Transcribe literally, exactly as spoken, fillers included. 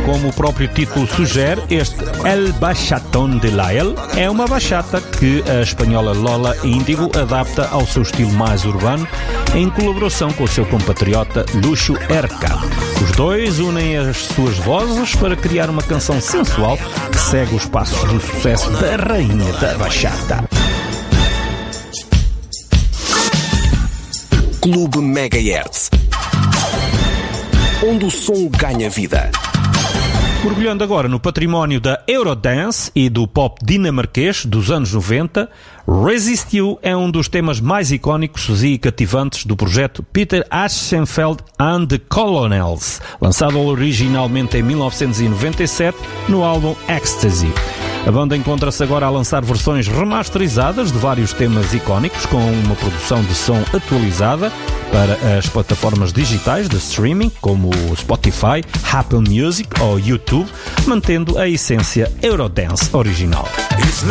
Como o próprio título sugere, este El Bachatón de Lyle é uma bachata que a espanhola Lola Índigo adapta ao seu estilo mais urbano, em colaboração com o seu compatriota Luxo Erca. Os dois unem as suas vozes para criar uma canção sensual que segue os passos do sucesso da rainha da bachata. Clube Megahertz, onde o som ganha vida. Mergulhando agora no património da Eurodance e do pop dinamarquês dos anos noventa, Resist You é um dos temas mais icónicos e cativantes do projeto Peter Aschenfeld and the Colonels, lançado originalmente em mil novecentos e noventa e sete no álbum Ecstasy. A banda encontra-se agora a lançar versões remasterizadas de vários temas icónicos, com uma produção de som atualizada para as plataformas digitais de streaming, como o Spotify, Apple Music ou YouTube, mantendo a essência Eurodance original.